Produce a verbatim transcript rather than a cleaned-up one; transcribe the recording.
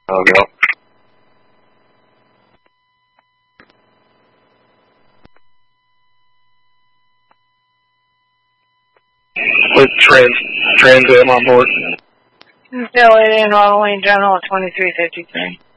Okay. With trans, Trans Am on board. Still in Rolling General twenty-three fifty-three.